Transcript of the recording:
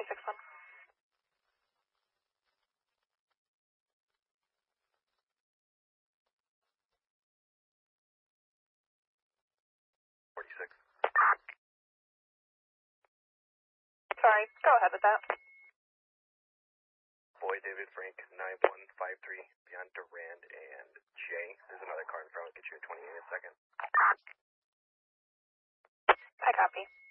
26-1. 46. Sorry, go ahead with that. Boy, David Frank, 9153, beyond Durand and Jay. There's another car in front. I'll get you a 28 in a second. I copy.